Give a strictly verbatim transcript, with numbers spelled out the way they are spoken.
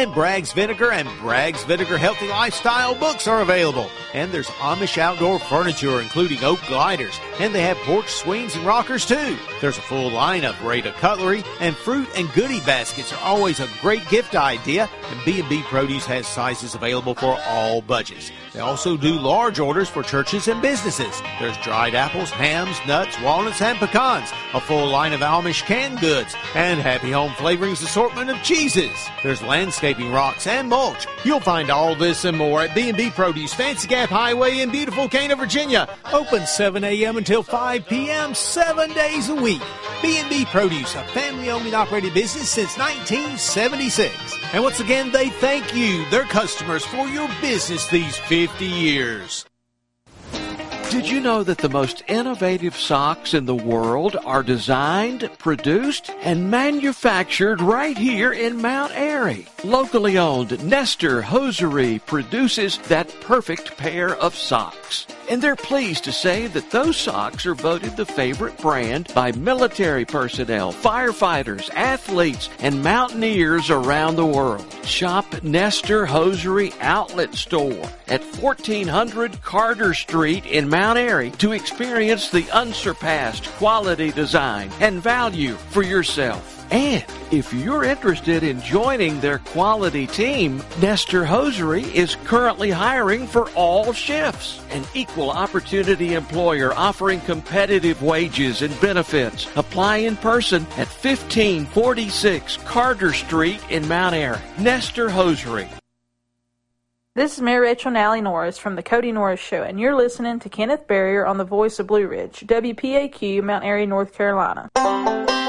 And Bragg's Vinegar and Bragg's Vinegar Healthy Lifestyle books are available. And there's Amish outdoor furniture, including oak gliders. And they have porch swings and rockers, too. There's a full line of Rada cutlery, and fruit and goodie baskets are always a great gift idea. And B and B Produce has sizes available for all budgets. They also do large orders for churches and businesses. There's dried apples, hams, nuts, walnuts, and pecans, a full line of Amish canned goods, and Happy Home Flavorings assortment of cheeses. There's landscaping rocks and mulch. You'll find all this and more at B and B Produce, Fancy Gap Highway in beautiful Cana, Virginia. Open seven a.m. until five p.m., seven days a week. B and B Produce, a family-owned and operated business since nineteen seventy-six. And once again, they thank you, their customers, for your business these fifty years. Did you know that the most innovative socks in the world are designed, produced, and manufactured right here in Mount Airy? Locally owned Nestor Hosiery produces that perfect pair of socks. And they're pleased to say that those socks are voted the favorite brand by military personnel, firefighters, athletes, and mountaineers around the world. Shop Nestor Hosiery Outlet Store at fourteen hundred Carter Street in Mount Airy to experience the unsurpassed quality, design, and value for yourself. And if you're interested in joining their quality team, Nestor Hosiery is currently hiring for all shifts. An equal opportunity employer offering competitive wages and benefits. Apply in person at fifteen forty-six Carter Street in Mount Airy. Nestor Hosiery. This is Mary Rachel Nally Norris from the Cody Norris Show, and you're listening to Kenneth Barrier on the Voice of Blue Ridge, W P A Q, Mount Airy, North Carolina.